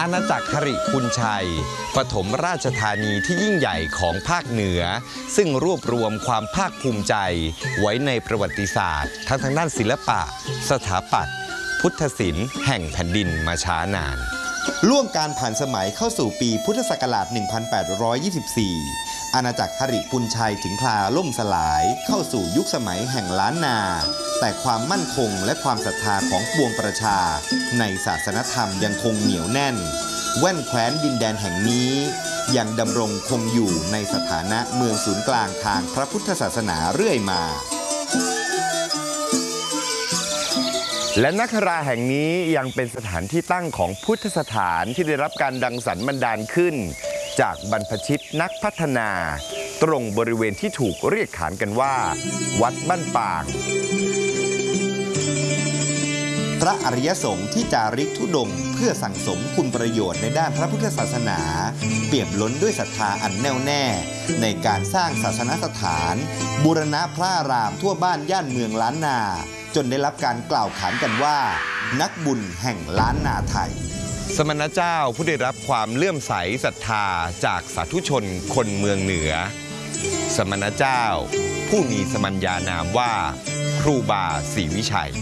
อาณาจักรหริพุนชัยปฐมราชธานีที่ยิ่งใหญ่ของภาคเหนือซึ่งรวบรวมความภาคภูมิใจไว้ในประวัติศาสตร์ทั้งทางด้านศิลปะสถาปัตย์พุทธศิลป์แห่งแผ่นดินมาช้านานล่วงการผ่านสมัยเข้าสู่ปีพุทธศักราช 1824 อาณาจักรหริพุนชัยถึงคราล่มสลายเข้าสู่ยุคสมัยแห่งล้านนาแต่ความมั่นคงและความศรัทธาของปวงประชาในศาสนธรรมยังคงเหนียวแน่นแว่นแคว้นดินแดนแห่งนี้ยังดำรงคงอยู่ในสถานะเมืองศูนย์กลางทางพระพุทธศาสนาเรื่อยมาและนคราแห่งนี้ยังเป็นสถานที่ตั้งของพุทธสถานที่ได้รับการดังสรรบันดาลขึ้นจากบรรพชิตนักพัฒนาตรงบริเวณที่ถูกเรียกขานกันว่าวัดบ้านป่างพระอริยสงฆ์ที่จาริกธุดงค์เพื่อสั่งสมคุณประโยชน์ในด้านพระพุทธศาสนาเปี่ยมล้นด้วยศรัทธาอันแน่วแน่ในการสร้างศาสนสถานบูรณะพระอารามทั่วบ้านย่านเมืองล้านนาจนได้รับการกล่าวขานกันว่านักบุญแห่งล้านนาไทยสมณเจ้าผู้ได้รับความเลื่อมใสศรัทธาจากสาธุชนคนเมืองเหนือสมณเจ้าผู้มีสมัญญานามว่าครูบาศรีวิชัย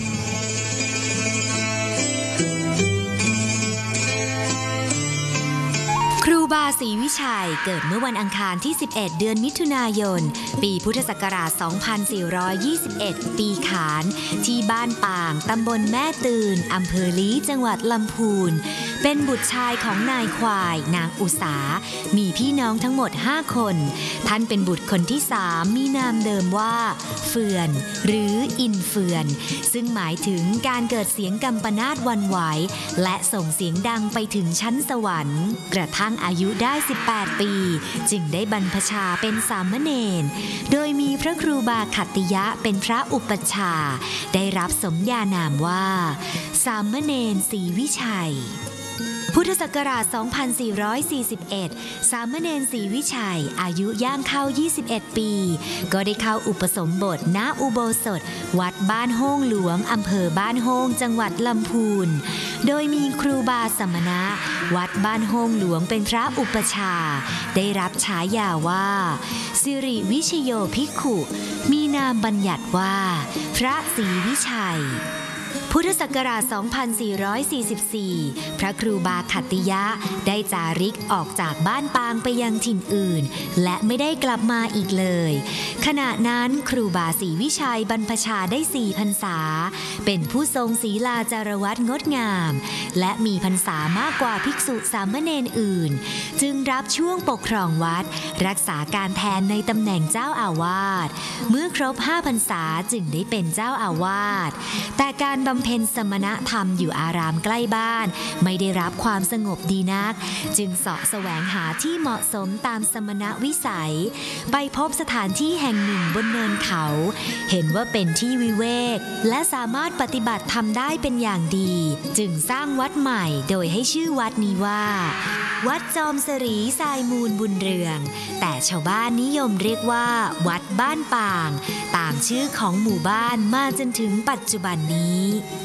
ครูบาศรีวิชัยเกิดเมื่อวันอังคารที่ 11 เดือนมิถุนายน ปีพุทธศักราช 2421 ปีขานที่บ้านป่าง ตำบลแม่ตื่น อำเภอลี้จังหวัดลำพูน เป็นบุตรชายของนายควาย นางอุสา มีพี่น้องทั้งหมด 5 คน ท่านเป็นบุตรคนที่ 3 มีนามเดิมว่าเฟื่อนหรืออินเฟื่อนซึ่งหมายถึงการเกิดเสียงกัมปนาตหวั่นไหวและส่งเสียงดังไปถึงชั้นสวรรค์กระทั่งอายุได้ 18 ปีจึงได้บรรพชาเป็นสามเณรโดยมีพระครูบาขัตติยะเป็นพระอุปัชฌาย์ได้รับสมญานามว่าสามเณรศรีวิชัยพุทธศักราช 2441 สามเณรศรีวิชัยอายุย่างเข้า 21 ปีก็ได้เข้าอุปสมบทณอุโบสถวัดบ้านโฮ่งหลวงอำเภอบ้านโฮ่งจังหวัดลำพูนโดยมีครูบาสมณะวัดบ้านโฮ่งหลวงเป็นพระอุปชาได้รับฉายาว่าสิริวิชโยภิกขุมีนามบัญญัติว่าพระศรีวิชัยพุทธศักราช 2444 พระครูบาขัตติยะได้จาริกออกจากบ้านปางไปยังถิ่นอื่นและไม่ได้กลับมาอีกเลยขณะนั้นครูบาศรีวิชัยบรรพชาได้ 4 พรรษาเป็นผู้ทรงศีลาจารวัตรงดงามและมีพรรษามากกว่าภิกษุสามเณรอื่นจึงรับช่วงปกครองวัดรักษาการแทนในตำแหน่งเจ้าอาวาสเมื่อครบ 5 พรรษาจึงได้เป็นเจ้าอาวาสแต่การบำเพ็ญสมณธรรมอยู่อารามใกล้บ้านไม่ได้รับความสงบดีนักจึงเสาะแสวงหาที่เหมาะสมตามสมณวิสัยไปพบสถานที่แห่งหนึ่งบนเนินเขาเห็นว่าเป็นที่วิเวกและสามารถปฏิบัติธรรมได้เป็นอย่างดีจึงสร้างวัดใหม่โดยให้ชื่อวัดนี้ว่าวัดจอมสรีทรายมูลบุญเรืองแต่ชาวบ้านนิยมเรียกว่าวัดบ้านป่างตามชื่อของหมู่บ้านมาจนถึงปัจจุบันนี้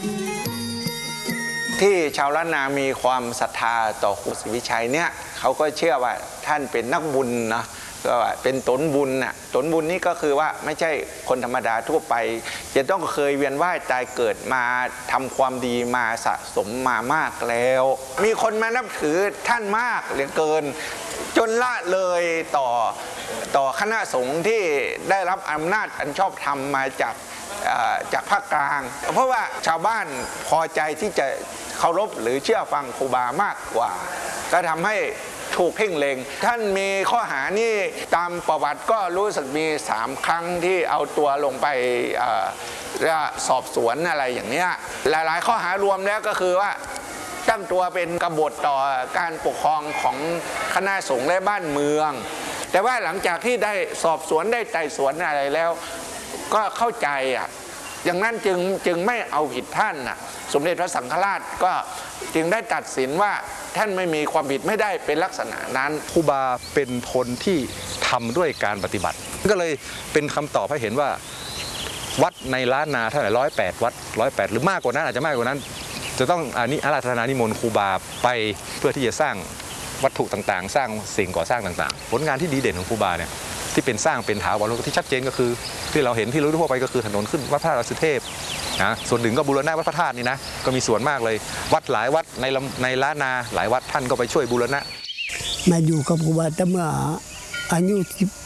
ที่ชาวล้านนามีความศรัทธาต่อครูศรีวิชัยเนี่ยเขาก็เชื่อว่าท่านเป็นนักบุญนะก็ว่าเป็นตนบุญน่ะตนบุญนี่ก็คือว่าไม่ใช่คนธรรมดาทั่วไปจะต้องเคยเวียนว่ายตายเกิดมาทำความดีมาสะสมมามากแล้วมีคนมานับถือท่านมากเหลือเกินจนละเลยต่อคณะสงฆ์ที่ได้รับอำนาจอันชอบธรรมมาจากภาคกลางเพราะว่าชาวบ้านพอใจที่จะเคารพหรือเชื่อฟังครูบามากกว่าก็ทำให้ถูกเพ่งเล็งท่านมีข้อหานี่ตามประวัติก็รู้สึกมี3 ครั้งที่เอาตัวลงไปสอบสวนอะไรอย่างนี้หลายๆข้อหารวมแล้วก็คือว่าตั้งตัวเป็นกบฏต่อการปกครองของคณะสงฆ์และบ้านเมืองแต่ว่าหลังจากที่ได้สอบสวนได้ไต่สวนอะไรแล้วก็เข้าใจอย่างนั้นจึงไม่เอาผิดท่านสมเด็จพระสังฆราชก็จึงได้ตัดสินว่าท่านไม่มีความผิดไม่ได้เป็นลักษณะนั้นครูบาเป็นคนที่ทำด้วยการปฏิบัติก็เลยเป็นคำตอบให้เห็นว่าวัดในล้านนาเท่าไหร่108 วัด108หรือมากกว่านั้นอาจจะมากกว่านั้นจะต้องอาราธนานิมนต์ครูบาไปเพื่อที่จะสร้างวัตถุต่างๆ สร้างสิ่งก่อสร้างต่างๆผลงานที่ดีเด่นของครูบาเนี่ยที่เป็นสร้างเป็นถาวรที่ชัดเจนก็คือที่เราเห็นที่รู้ทั่วไปก็คือถนนขึ้นวัดพระธาตุดอยสุเทพนะส่วนหนึ่งก็บูรณะวัดพระธาตุนี่นะก็มีส่วนมากเลยวัดหลายวัดในล้านนาหลายวัดท่านก็ไปช่วยบูรณะมาอยู่กับครูบาตั้งเมื่ออายุ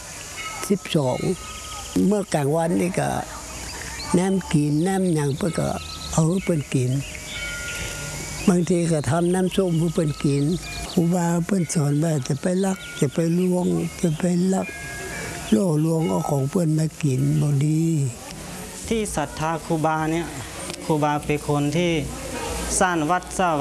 12เมื่อกลางวันนี่ก็น้ำกินน้ำหยังเพื่อก็เอาเพื่อนกินบางทีก็ทำน้ำส้มเพื่อนกินครูบาเพื่อนสอนว่าจะไปลักจะไปลวงจะไปลักโล่ลวงเอาของเพื่อนมากินบ่ดีที่ศรัทธาครูบาเนี่ยครูบาเป็นคนที่สร้างวัดสร้าง